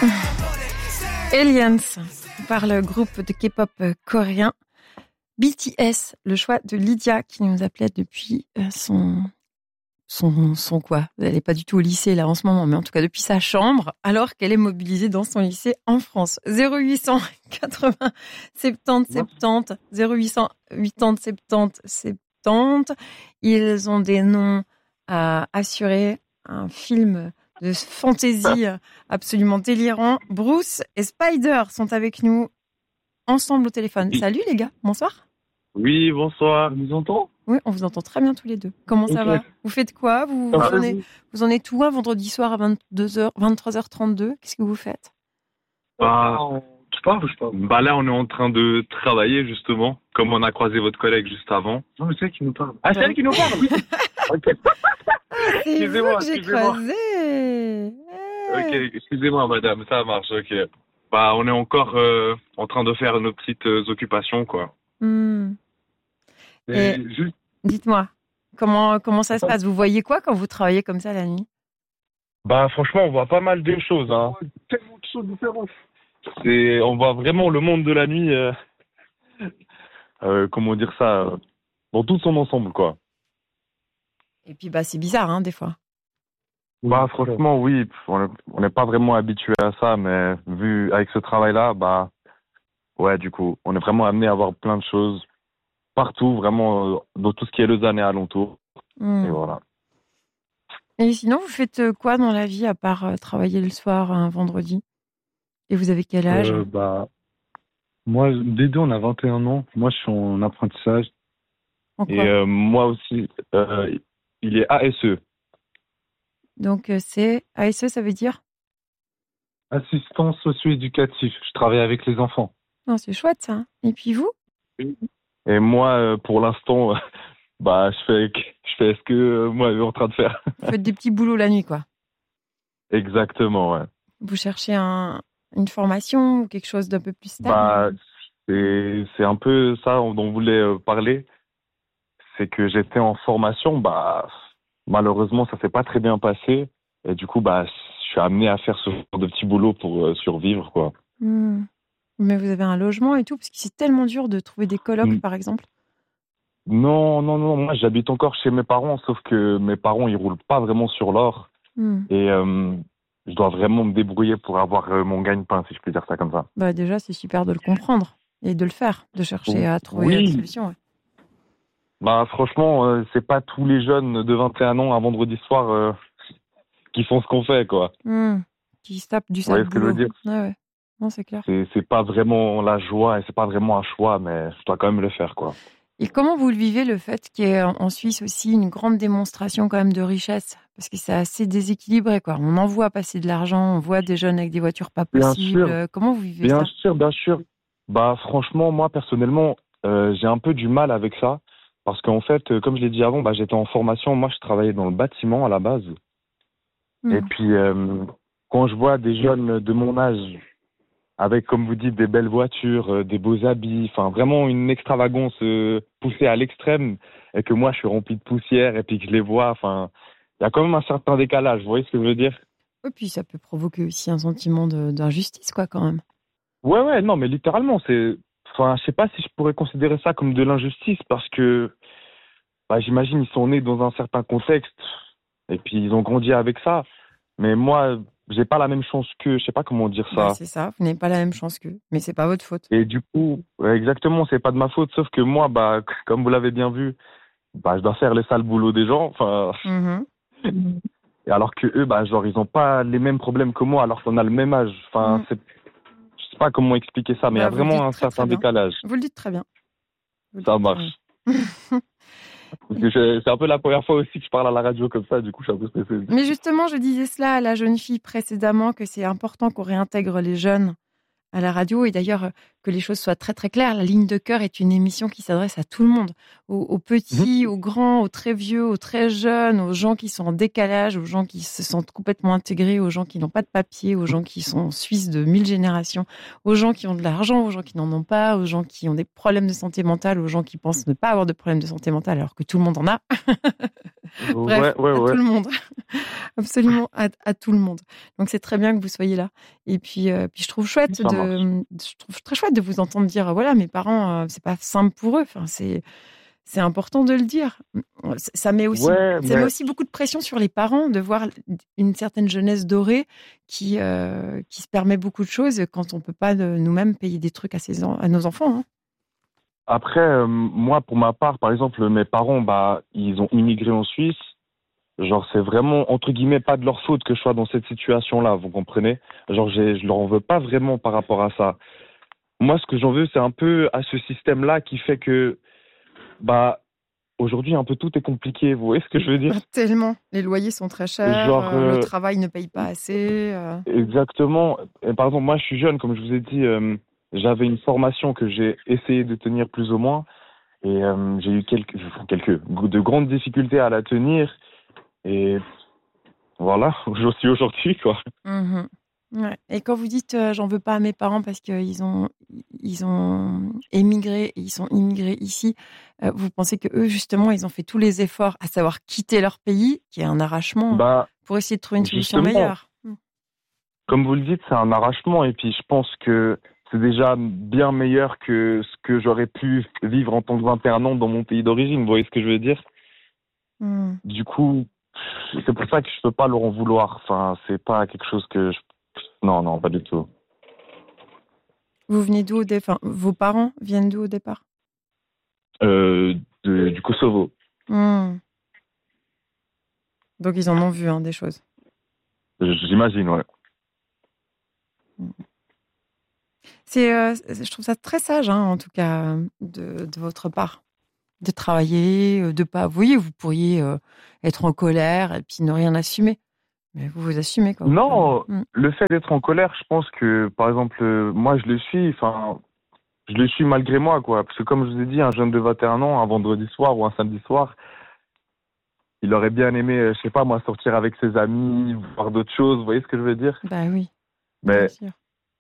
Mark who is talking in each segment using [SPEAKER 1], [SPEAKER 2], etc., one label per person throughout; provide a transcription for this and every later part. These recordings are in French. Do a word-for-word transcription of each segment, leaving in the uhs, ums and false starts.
[SPEAKER 1] Aliens, par le groupe de K-pop coréen B T S, le choix de Lydia qui nous appelait depuis son, son, son quoi. Elle n'est pas du tout au lycée là en ce moment, mais en tout cas depuis sa chambre, alors qu'elle est mobilisée dans son lycée en France. zéro huit cent quatre-vingts soixante-dix soixante-dix, zéro huit cent quatre-vingts soixante-dix soixante-dix. Ils ont des noms à assurer, un film de fantaisie absolument délirant. Bruce et Spider sont avec nous ensemble au téléphone. Oui. Salut les gars, bonsoir.
[SPEAKER 2] Oui, bonsoir. On nous entend ?
[SPEAKER 1] Oui, on vous entend très bien tous les deux. Comment ça okay. va ? Vous faites quoi ? Vous, vous, en êtes, vous en êtes où un vendredi soir à vingt-deux heures, vingt-trois heures trente-deux ? Qu'est-ce que vous faites ?
[SPEAKER 2] Bah, tu parles ou je parle ? Bah là, on est en train de travailler justement, comme on a croisé votre collègue juste avant.
[SPEAKER 3] Non, mais c'est elle qui nous parle.
[SPEAKER 2] Ah, c'est elle qui nous parle, oui.
[SPEAKER 1] Okay. Ah, c'est excusez-moi, vous que j'ai croisé.
[SPEAKER 2] Hey. Ok, excusez-moi madame, ça marche, ok. Bah, on est encore euh, en train de faire nos petites euh, occupations, quoi.
[SPEAKER 1] Mm. Et juste... Dites-moi, comment, comment ça se passe ? Vous voyez quoi quand vous travaillez comme ça la nuit ?
[SPEAKER 2] Bah, franchement, on voit pas mal de choses, hein.
[SPEAKER 3] Oh, tellement de choses différentes.
[SPEAKER 2] C'est, on voit vraiment le monde de la nuit, euh, euh, comment dire ça, euh, dans tout son ensemble, quoi.
[SPEAKER 1] Et puis, bah, c'est bizarre, hein, des fois.
[SPEAKER 2] Bah, franchement, oui. On n'est pas vraiment habitué à ça, mais vu avec ce travail-là, bah, ouais, du coup, on est vraiment amené à voir plein de choses partout, vraiment, dans tout ce qui est Lausanne et alentour. Mmh. Et voilà.
[SPEAKER 1] Et sinon, vous faites quoi dans la vie à part euh, travailler le soir, un vendredi ? Et vous avez quel âge ?
[SPEAKER 3] euh, Bah, moi, les deux, on a vingt et un ans. Moi, je suis en apprentissage.
[SPEAKER 1] En quoi ?
[SPEAKER 2] Et euh, moi aussi, euh, il est A S E.
[SPEAKER 1] Donc, c'est A S E, ça veut dire ?
[SPEAKER 3] Assistant socio-éducatif. Je travaille avec les enfants.
[SPEAKER 1] Non, c'est chouette, ça. Et puis vous ?
[SPEAKER 2] Et moi, pour l'instant, bah, je fais, je fais ce que moi, je suis en train de faire.
[SPEAKER 1] Vous faites des petits boulots la nuit, quoi.
[SPEAKER 2] Exactement, ouais.
[SPEAKER 1] Vous cherchez un, une formation ou quelque chose d'un peu plus stable ?
[SPEAKER 2] Bah, c'est, c'est un peu ça dont on voulait parler. C'est que j'étais en formation, bah, malheureusement, ça s'est pas très bien passé. Et du coup, bah, je suis amené à faire ce genre de petits boulots pour euh, survivre, quoi.
[SPEAKER 1] Mmh. Mais vous avez un logement et tout, parce que c'est tellement dur de trouver des colocs, mmh. par exemple.
[SPEAKER 2] Non, non, non. Moi, j'habite encore chez mes parents, sauf que mes parents, ils roulent pas vraiment sur l'or. Mmh. Et euh, je dois vraiment me débrouiller pour avoir euh, mon gagne-pain, si je peux dire ça comme ça.
[SPEAKER 1] Bah, déjà, c'est super de le comprendre et de le faire, de chercher oui. à trouver
[SPEAKER 2] oui.
[SPEAKER 1] des solutions. Ouais.
[SPEAKER 2] Bah, franchement, euh, c'est pas tous les jeunes de vingt et un ans un vendredi soir euh, qui font ce qu'on fait, quoi.
[SPEAKER 1] Mmh. Qui se tapent du sale boulot.
[SPEAKER 2] Vous voyez ce que je veux dire ?
[SPEAKER 1] Ah ouais. Non, c'est clair.
[SPEAKER 2] C'est, c'est pas vraiment la joie et c'est pas vraiment un choix, mais je dois quand même le faire, quoi.
[SPEAKER 1] Et comment vous le vivez, le fait qu'il y ait en Suisse aussi une grande démonstration quand même de richesse ? Parce que c'est assez déséquilibré, quoi. On en voit passer de l'argent, on voit des jeunes avec des voitures pas possibles. Bien sûr. Comment vous vivez
[SPEAKER 2] bien
[SPEAKER 1] ça ?
[SPEAKER 2] Bien sûr, bien sûr. Bah, franchement, moi, personnellement, euh, j'ai un peu du mal avec ça. Parce qu'en fait, euh, comme je l'ai dit avant, bah, j'étais en formation. Moi, je travaillais dans le bâtiment à la base. Mmh. Et puis, euh, quand je vois des jeunes de mon âge avec, comme vous dites, des belles voitures, euh, des beaux habits, enfin vraiment une extravagance euh, poussée à l'extrême, et que moi je suis rempli de poussière et puis que je les vois, enfin, il y a quand même un certain décalage, vous voyez ce que je veux dire ?
[SPEAKER 1] Et puis ça peut provoquer aussi un sentiment de, d'injustice, quoi, quand même.
[SPEAKER 2] Ouais, ouais, non, mais littéralement, c'est, enfin, je sais pas si je pourrais considérer ça comme de l'injustice, parce que, bah, j'imagine ils sont nés dans un certain contexte, et puis ils ont grandi avec ça, mais moi, j'ai pas la même chance qu'eux, je sais pas comment dire ça.
[SPEAKER 1] Bah, c'est ça, vous n'avez pas la même chance qu'eux, mais c'est pas votre faute.
[SPEAKER 2] Et du coup, exactement, c'est pas de ma faute, sauf que moi, bah, comme vous l'avez bien vu, bah, je dois faire les sales boulots des gens, enfin. Mm-hmm. Et alors que eux, bah, genre, ils ont pas les mêmes problèmes que moi, alors qu'on a le même âge. Enfin, mm. c'est, je sais pas comment expliquer ça, mais il bah, y a vraiment un très, certain très décalage.
[SPEAKER 1] Vous le dites très bien.
[SPEAKER 2] Ça marche. Parce que je, c'est un peu la première fois aussi que je parle à la radio comme ça, du coup je suis un peu stressé.
[SPEAKER 1] Mais justement, je disais cela à la jeune fille précédemment, que c'est important qu'on réintègre les jeunes à la radio. Et d'ailleurs, que les choses soient très très claires. La Ligne de cœur est une émission qui s'adresse à tout le monde, aux, aux petits, mmh. aux grands, aux très vieux, aux très jeunes, aux gens qui sont en décalage, aux gens qui se sentent complètement intégrés, aux gens qui n'ont pas de papier, aux gens qui sont suisses de mille générations, aux gens qui ont de l'argent, aux gens qui n'en ont pas, aux gens qui ont des problèmes de santé mentale, aux gens qui pensent ne pas avoir de problèmes de santé mentale alors que tout le monde en a. Bref,
[SPEAKER 2] ouais, ouais,
[SPEAKER 1] à
[SPEAKER 2] ouais.
[SPEAKER 1] tout le monde. Absolument, à, à tout le monde. Donc, c'est très bien que vous soyez là. Et puis, euh, puis je trouve chouette
[SPEAKER 2] Ça
[SPEAKER 1] de,
[SPEAKER 2] marche.
[SPEAKER 1] je trouve très chouette de vous entendre dire, voilà, mes parents, euh, c'est pas simple pour eux. Enfin, c'est, c'est important de le dire. Ça met aussi,
[SPEAKER 2] Ouais,
[SPEAKER 1] ça
[SPEAKER 2] mais...
[SPEAKER 1] met aussi beaucoup de pression sur les parents de voir une certaine jeunesse dorée qui, euh, qui se permet beaucoup de choses quand on peut pas de, nous-mêmes payer des trucs à, ses, à nos enfants. Hein.
[SPEAKER 2] Après, euh, moi, pour ma part, par exemple, mes parents, bah, ils ont immigré en Suisse. Genre, c'est vraiment, entre guillemets, pas de leur faute que je sois dans cette situation-là, vous comprenez? Genre, j'ai, je leur en veux pas vraiment par rapport à ça. Moi, ce que j'en veux, c'est un peu à ce système-là qui fait que, bah, aujourd'hui, un peu tout est compliqué. Vous voyez ce que je veux dire?
[SPEAKER 1] Bah, tellement. Les loyers sont très chers,
[SPEAKER 2] Genre,
[SPEAKER 1] euh,
[SPEAKER 2] euh,
[SPEAKER 1] le travail ne paye pas assez. Euh...
[SPEAKER 2] Exactement. Et par exemple, moi, je suis jeune, comme je vous ai dit, euh, j'avais une formation que j'ai essayé de tenir plus ou moins. Et euh, j'ai eu quelques, quelques, de grandes difficultés à la tenir. Et voilà, je suis aujourd'hui, quoi.
[SPEAKER 1] Mmh. Ouais. Et quand vous dites euh, j'en veux pas à mes parents parce qu'ils ont, ils ont émigré et ils sont immigrés ici, euh, vous pensez que eux justement ils ont fait tous les efforts à savoir quitter leur pays, qui est un arrachement,
[SPEAKER 2] Bah,
[SPEAKER 1] pour essayer de trouver une solution
[SPEAKER 2] justement,
[SPEAKER 1] meilleure.
[SPEAKER 2] comme vous le dites, c'est un arrachement. Et puis, je pense que c'est déjà bien meilleur que ce que j'aurais pu vivre en tant que vingt et un ans dans mon pays d'origine. Vous voyez ce que je veux dire?
[SPEAKER 1] Mmh.
[SPEAKER 2] Du coup, c'est pour ça que je peux pas leur en vouloir. Enfin, c'est pas quelque chose que je... Non, non, pas du tout.
[SPEAKER 1] Vous venez d'où au départ? Enfin, vos parents viennent d'où au départ?
[SPEAKER 2] Euh, de, du Kosovo.
[SPEAKER 1] Mmh. Donc ils en ont vu hein, des choses.
[SPEAKER 2] J'imagine, ouais.
[SPEAKER 1] C'est, euh, je trouve ça très sage, hein, en tout cas, de, de votre part, de travailler, de pas. Vous voyez, vous pourriez euh, être en colère et puis ne rien assumer, mais vous vous assumez quoi.
[SPEAKER 2] Non,
[SPEAKER 1] Mm.
[SPEAKER 2] le fait d'être en colère, je pense que, par exemple, euh, moi, je le suis. Enfin, je le suis malgré moi, quoi. Parce que, comme je vous ai dit, un jeune de vingt et un ans, un vendredi soir ou un samedi soir, il aurait bien aimé, euh, je sais pas, moi, sortir avec ses amis, voir d'autres choses. Vous voyez ce que je veux dire?
[SPEAKER 1] Bah oui.
[SPEAKER 2] Mais
[SPEAKER 1] Bien sûr.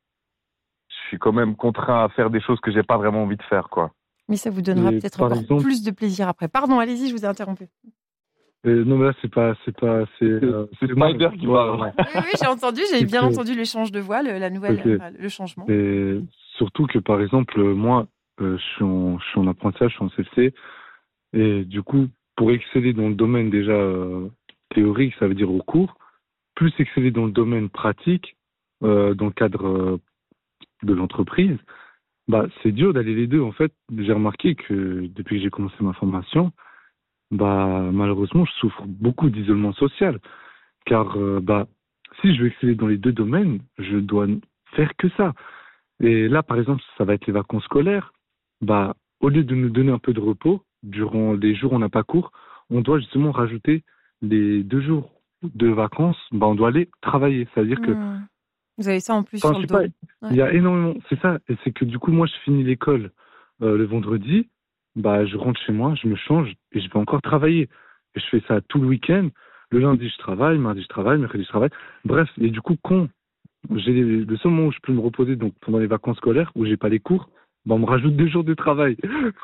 [SPEAKER 2] je suis quand même contraint à faire des choses que j'ai pas vraiment envie de faire, quoi.
[SPEAKER 1] Mais ça vous donnera
[SPEAKER 3] Et
[SPEAKER 1] peut-être
[SPEAKER 3] par
[SPEAKER 1] encore
[SPEAKER 3] exemple,
[SPEAKER 1] plus de plaisir après. Pardon, allez-y, je vous ai interrompu.
[SPEAKER 3] euh, non, mais là, c'est pas, c'est pas, c'est, euh,
[SPEAKER 2] C'est
[SPEAKER 3] c'est moi.
[SPEAKER 2] Snyder qui va.
[SPEAKER 3] Ouais.
[SPEAKER 1] Oui, oui, j'ai entendu, j'ai
[SPEAKER 3] C'est
[SPEAKER 1] bien
[SPEAKER 3] que-
[SPEAKER 1] entendu l'échange de voix, le, la nouvelle,
[SPEAKER 3] Ok.
[SPEAKER 1] enfin, le changement.
[SPEAKER 3] Et surtout que, par exemple, moi, euh, je suis en, je suis en apprentissage, je suis en C F C, et du coup, pour exceller dans le domaine déjà euh, théorique, ça veut dire au cours, plus exceller dans le domaine pratique, euh, dans le cadre euh, de l'entreprise, bah, c'est dur d'aller les deux. En fait, j'ai remarqué que depuis que j'ai commencé ma formation, bah, malheureusement, je souffre beaucoup d'isolement social. Car euh, bah, si je veux exceller dans les deux domaines, je dois n- faire que ça. Et là, par exemple, ça va être les vacances scolaires. Bah, au lieu de nous donner un peu de repos durant les jours où on n'a pas cours, on doit justement rajouter les deux jours de vacances. Bah, on doit aller travailler. C'est-à-dire que,
[SPEAKER 1] Hmm. Vous avez ça en plus
[SPEAKER 3] enfin,
[SPEAKER 1] sur
[SPEAKER 3] je
[SPEAKER 1] le
[SPEAKER 3] sais
[SPEAKER 1] dos.
[SPEAKER 3] pas, il y a énormément. C'est ça. Et c'est que du coup, moi, je finis l'école euh, le vendredi. Bah, je rentre chez moi, je me change et je vais encore travailler. Et je fais ça tout le week-end. Le lundi, je travaille, mardi, je travaille, mercredi, je travaille. Bref, et du coup, quand j'ai les- le seul moment où je peux me reposer, donc pendant les vacances scolaires, où j'ai pas les cours, bah, on me rajoute deux jours de travail.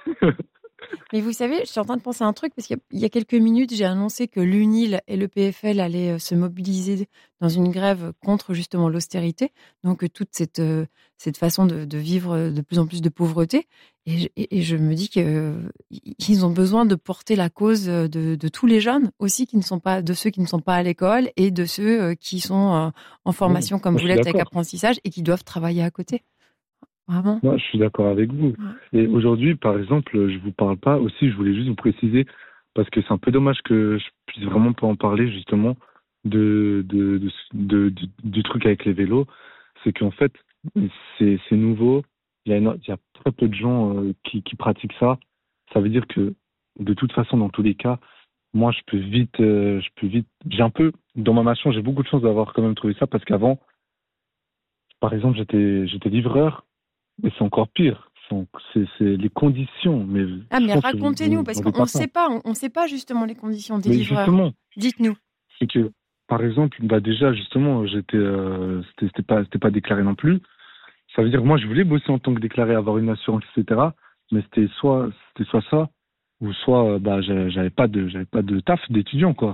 [SPEAKER 1] Mais vous savez, je suis en train de penser à un truc parce qu'il y a- il y a quelques minutes, j'ai annoncé que l'U N I L et le P F L allaient euh, se mobiliser dans une grève contre justement l'austérité, donc euh, toute cette, euh, cette façon de, de vivre euh, de plus en plus de pauvreté. Et je, et- et je me dis qu'ils ont besoin de porter la cause euh, de, de tous les jeunes aussi, qui ne sont pas, de ceux qui ne sont pas à l'école et de ceux euh, qui sont euh, en formation comme
[SPEAKER 3] Moi,
[SPEAKER 1] vous
[SPEAKER 3] je suis
[SPEAKER 1] l'êtes avec
[SPEAKER 3] d'accord.
[SPEAKER 1] apprentissage et qui doivent travailler à côté. Vraiment.
[SPEAKER 3] Moi, je suis d'accord avec vous.
[SPEAKER 1] Ouais.
[SPEAKER 3] Et aujourd'hui, par exemple, je vous parle pas aussi, je voulais juste vous préciser, parce que c'est un peu dommage que je puisse vraiment pas en parler, justement, de, de, de, de- de- du truc avec les vélos. C'est qu'en fait, c'est, c'est nouveau. Il y a, éno- il y a très peu de gens euh, qui, qui pratiquent ça. Ça veut dire que, de toute façon, dans tous les cas, moi, je peux vite, euh, je peux vite, j'ai un peu, dans ma machine, j'ai beaucoup de chance d'avoir quand même trouvé ça, parce qu'avant, par exemple, j'étais, j'étais livreur. mais c'est encore pire. C'est, c'est, c'est les conditions. Mais
[SPEAKER 1] ah, mais
[SPEAKER 3] vous,
[SPEAKER 1] racontez-nous,
[SPEAKER 3] vous,
[SPEAKER 1] parce
[SPEAKER 3] vous
[SPEAKER 1] qu'on ne sait pas, on ne sait pas justement les conditions des
[SPEAKER 3] mais
[SPEAKER 1] livreurs.
[SPEAKER 3] justement,
[SPEAKER 1] Dites-nous.
[SPEAKER 3] c'est que, par exemple, bah déjà, justement, j'étais, euh, c'était, c'était pas, c'était pas déclaré non plus. Ça veut dire que moi, je voulais bosser en tant que déclaré, avoir une assurance, et cetera. Mais c'était soit, c'était soit ça, ou soit, bah, j'avais, j'avais pas de, j'avais pas de taf d'étudiant, quoi.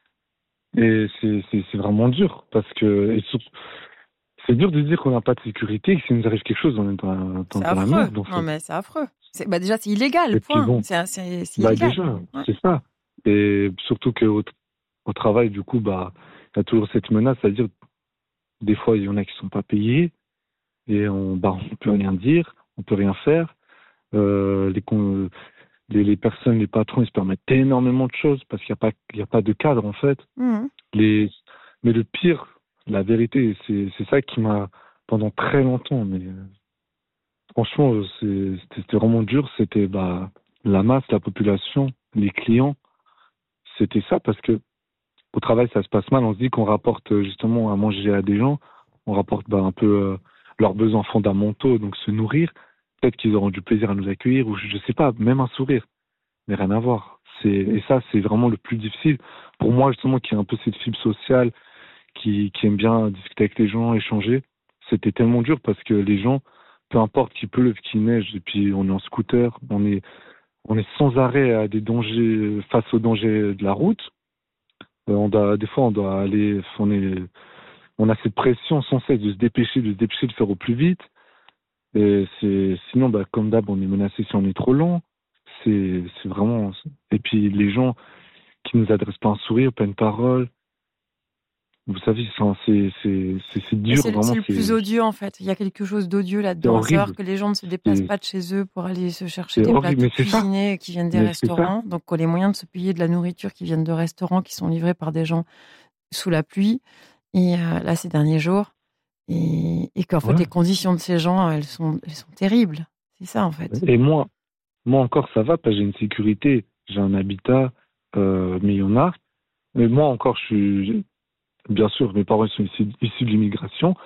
[SPEAKER 3] Et c'est, c'est, c'est vraiment dur, parce que, et sur- c'est dur de dire qu'on n'a pas de sécurité et que s'il nous arrive quelque chose, on est dans, dans,
[SPEAKER 1] C'est
[SPEAKER 3] dans la
[SPEAKER 1] affreux.
[SPEAKER 3] merde, en
[SPEAKER 1] Non,
[SPEAKER 3] fait.
[SPEAKER 1] mais c'est affreux. C'est, bah déjà, c'est illégal,
[SPEAKER 3] Et puis
[SPEAKER 1] point.
[SPEAKER 3] bon,
[SPEAKER 1] C'est, c'est, c'est
[SPEAKER 3] bah
[SPEAKER 1] illégal.
[SPEAKER 3] déjà,
[SPEAKER 1] Ouais.
[SPEAKER 3] c'est ça. Et surtout qu'au au travail, du coup, bah, il y a toujours cette menace, c'est-à-dire, des fois, il y en a qui sont pas payés, et on, bah, on peut rien dire, on peut rien faire. Euh, les, con- les, les personnes, les patrons, ils se permettent énormément de choses parce qu'il n'y a pas, il y a pas de cadre, en fait.
[SPEAKER 1] Mhm.
[SPEAKER 3] Les, mais le pire, la vérité, c'est, c'est ça qui m'a, pendant très longtemps, mais euh, franchement, euh, c'est- c'était c'était vraiment dur, c'était bah, la masse, la population, les clients, c'était ça parce que au travail, ça se passe mal, on se dit qu'on rapporte euh, justement à manger à des gens, on rapporte bah, un peu euh, leurs besoins fondamentaux, donc se nourrir, peut-être qu'ils auront du plaisir à nous accueillir, ou je, je sais pas, même un sourire, mais rien à voir. C'est, et ça, c'est vraiment le plus difficile. Pour moi, justement, qui a un peu cette fibre sociale, qui, qui aime bien discuter avec les gens, échanger, c'était tellement dur parce que les gens, peu importe qu'il pleuve, qu'il neige, et puis on est en scooter, on est, on est sans arrêt à des dangers, face aux dangers de la route. Euh, on doit, des fois, on doit aller, on est, on a cette pression sans cesse de se dépêcher, de se dépêcher, de faire au plus vite. Et c'est, sinon, bah, comme d'hab, on est menacé si on est trop lent. C'est, c'est vraiment, et puis les gens qui nous adressent pas un sourire, pas une parole. Vous savez, c'est, c'est, c'est, c'est, c'est
[SPEAKER 1] Et
[SPEAKER 3] dur,
[SPEAKER 1] c'est,
[SPEAKER 3] vraiment,
[SPEAKER 1] c'est le
[SPEAKER 3] c'est,
[SPEAKER 1] plus odieux, en fait. Il y a quelque chose d'odieux
[SPEAKER 3] c'est
[SPEAKER 1] là-dedans. C'est
[SPEAKER 3] horrible.
[SPEAKER 1] alors que les gens ne se déplacent
[SPEAKER 3] C'est,
[SPEAKER 1] pas de chez eux pour aller se chercher
[SPEAKER 3] c'est
[SPEAKER 1] des plats
[SPEAKER 3] horrible,
[SPEAKER 1] tout
[SPEAKER 3] mais c'est ça.
[SPEAKER 1] cuisinés qui viennent des
[SPEAKER 3] Mais c'est ça.
[SPEAKER 1] restaurants. Donc, qui ont les moyens de se payer de la nourriture qui viennent de restaurants qui sont livrés par des gens sous la pluie. Et euh, là, ces derniers jours. Et, et qu'en fait,
[SPEAKER 3] Ouais.
[SPEAKER 1] les conditions de ces gens, elles sont, elles sont terribles. C'est ça, en fait.
[SPEAKER 3] Et moi, moi encore, ça va, parce que j'ai une sécurité, j'ai un habitat, euh, mais il y en a. Mais moi encore, je suis, bien sûr, mes parents sont issus, issus de l'immigration.